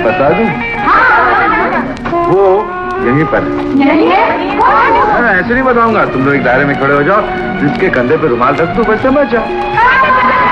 बता दूं? वो यहीं पर है। ऐसे नहीं बताऊंगा, तुम लोग एक दायरे में खड़े हो जाओ, जिसके कंधे पे रुमाल रख दो, बस समझ जाओ।